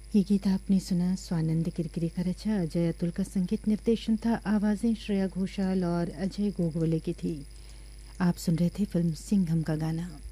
ये गीत आपने सुना स्वानंद किरकिरे का रचा, अजय अतुल का संगीत निर्देशन था, आवाज़ें श्रेया घोषाल और अजय गोगोले की थी। आप सुन रहे थे फिल्म सिंघम का गाना।